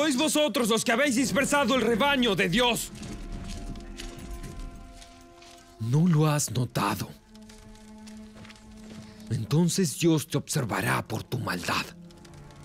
Sois vosotros los que habéis dispersado el rebaño de Dios. ¿No lo has notado? Entonces Dios te observará por tu maldad.